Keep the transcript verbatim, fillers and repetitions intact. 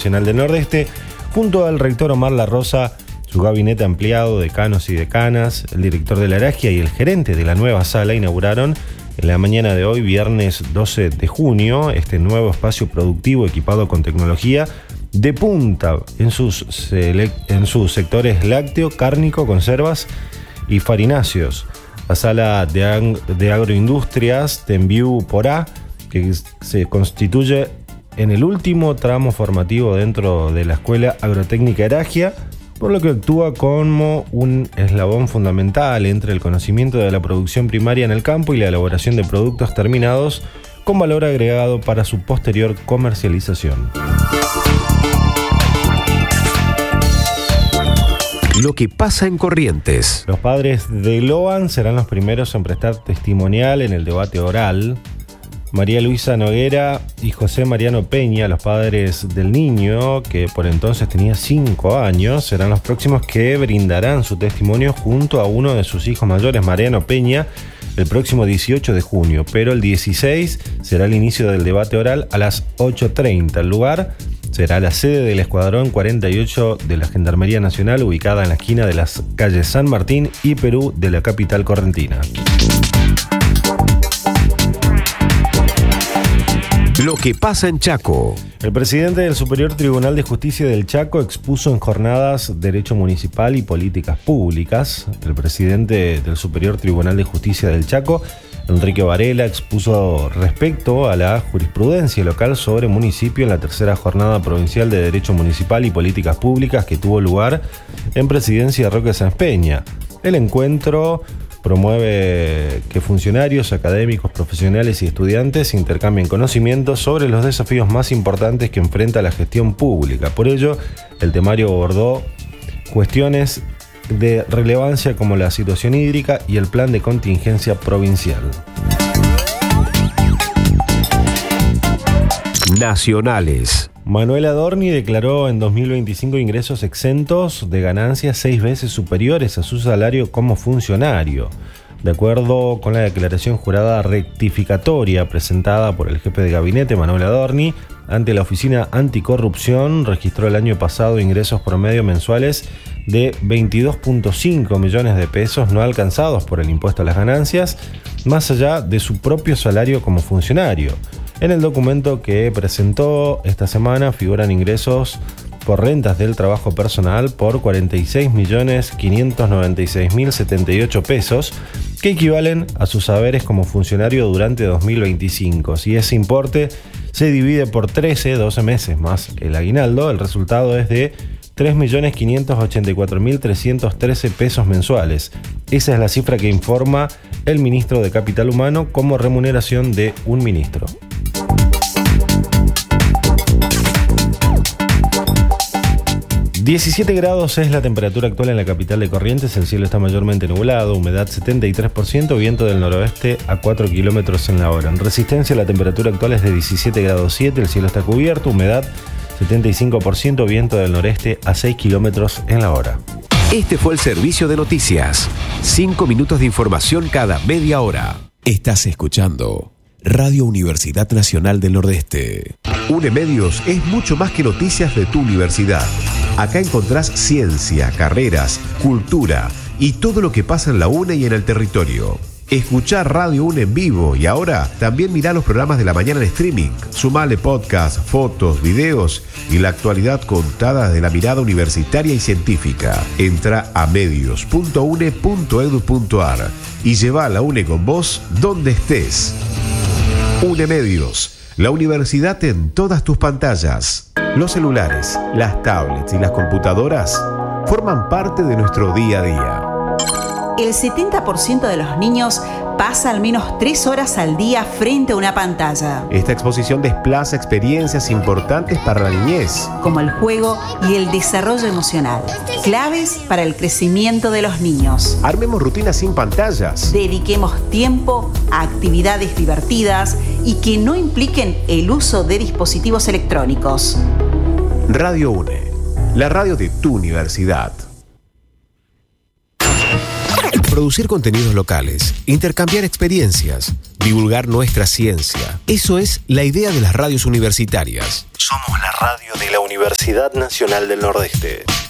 Nacional del Nordeste, junto al rector Omar La Rosa, su gabinete ampliado, decanos y decanas, el director de la Eragia y el gerente de la nueva sala inauguraron en la mañana de hoy, viernes doce de junio, este nuevo espacio productivo equipado con tecnología de punta en sus, select- en sus sectores lácteo, cárnico, conservas y farináceos. La sala de, ag- de agroindustrias Tembiu Porá, que se constituye en el último tramo formativo dentro de la Escuela Agrotécnica Eragia, por lo que actúa como un eslabón fundamental entre el conocimiento de la producción primaria en el campo y la elaboración de productos terminados con valor agregado para su posterior comercialización. Lo que pasa en Corrientes. Los padres de Loan serán los primeros en prestar testimonial en el debate oral. María Luisa Noguera y José Mariano Peña, los padres del niño, que por entonces tenía cinco años, serán los próximos que brindarán su testimonio junto a uno de sus hijos mayores, Mariano Peña, el próximo dieciocho de junio. Pero el dieciséis será el inicio del debate oral a las ocho treinta. El lugar será la sede del Escuadrón cuarenta y ocho de la Gendarmería Nacional, ubicada en la esquina de las calles San Martín y Perú de la capital correntina. Lo que pasa en Chaco. El presidente del Superior Tribunal de Justicia del Chaco expuso en jornadas Derecho Municipal y Políticas Públicas. El presidente del Superior Tribunal de Justicia del Chaco, Enrique Varela, expuso respecto a la jurisprudencia local sobre municipio en la tercera jornada provincial de Derecho Municipal y Políticas Públicas que tuvo lugar en Presidencia de Roque Sáenz Peña. El encuentro promueve que funcionarios, académicos, profesionales y estudiantes intercambien conocimientos sobre los desafíos más importantes que enfrenta la gestión pública. Por ello, el temario abordó cuestiones de relevancia como la situación hídrica y el plan de contingencia provincial. Nacionales. Manuel Adorni declaró en dos mil veinticinco ingresos exentos de ganancias seis veces superiores a su salario como funcionario. De acuerdo con la declaración jurada rectificatoria presentada por el jefe de gabinete, Manuel Adorni, ante la Oficina Anticorrupción, registró el año pasado ingresos promedio mensuales de veintidós punto cinco millones de pesos no alcanzados por el impuesto a las ganancias, más allá de su propio salario como funcionario. En el documento que presentó esta semana figuran ingresos por rentas del trabajo personal por cuarenta y seis millones quinientos noventa y seis mil setenta y ocho pesos, que equivalen a sus haberes como funcionario durante dos mil veinticinco. Si ese importe se divide por trece, doce meses más el aguinaldo, el resultado es de tres millones quinientos ochenta y cuatro mil trescientos trece pesos mensuales. Esa es la cifra que informa el ministro de Capital Humano como remuneración de un ministro. diecisiete grados es la temperatura actual en la capital de Corrientes. El cielo está mayormente nublado, humedad setenta y tres por ciento, viento del noroeste a cuatro kilómetros en la hora. En Resistencia la temperatura actual es de diecisiete grados siete, el cielo está cubierto, humedad setenta y cinco por ciento, viento del noreste a seis kilómetros en la hora. Este fue el servicio de noticias. Cinco minutos de información cada media hora. Estás escuchando Radio Universidad Nacional del Nordeste. UNEMedios es mucho más que noticias de tu universidad. Acá encontrás ciencia, carreras, cultura y todo lo que pasa en la UNE y en el territorio. Escuchá Radio UNE en vivo y ahora también mirá los programas de la mañana en streaming. Sumale podcast, fotos, videos y la actualidad contada desde la mirada universitaria y científica. Entra a medios punto une punto edu punto ar y lleva a la UNE con vos donde estés. UNEMedios, la universidad en todas tus pantallas. Los celulares, las tablets y las computadoras forman parte de nuestro día a día. El setenta por ciento de los niños pasa al menos tres horas al día frente a una pantalla. Esta exposición desplaza experiencias importantes para la niñez, como el juego y el desarrollo emocional, claves para el crecimiento de los niños. Armemos rutinas sin pantallas. Dediquemos tiempo a actividades divertidas y que no impliquen el uso de dispositivos electrónicos. Radio UNE, la radio de tu universidad. producir contenidos locales, intercambiar experiencias, divulgar nuestra ciencia. Eso es la idea de las radios universitarias. Somos la radio de la Universidad Nacional del Nordeste.